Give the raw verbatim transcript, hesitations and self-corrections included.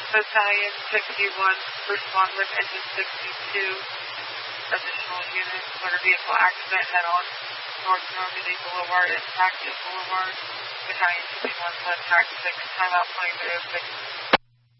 Battalion sixty-one, respond with engine sixty-two. Additional units, motor vehicle accident head-on, North Normandy Boulevard, Impact Boulevard. Battalion sixty-one, contact six, timeout twenty-three oh six.